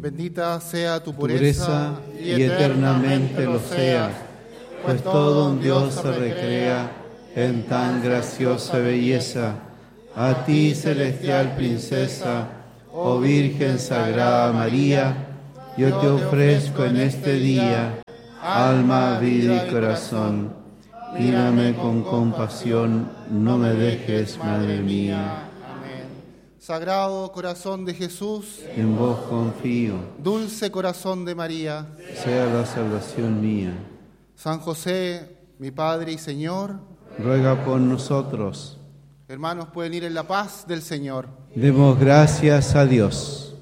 Bendita sea tu pureza y eternamente lo seas, pues todo un Dios se recrea en tan graciosa belleza. A ti, celestial princesa, oh Virgen Sagrada María, yo te ofrezco en este día alma, vida y corazón. Mírame con compasión, no me dejes, Madre mía. Sagrado corazón de Jesús, En vos confío, dulce corazón de María, sea la salvación mía. San José, mi Padre y Señor, Ruega por nosotros. hermanos, pueden ir en la paz del Señor. Demos gracias a Dios.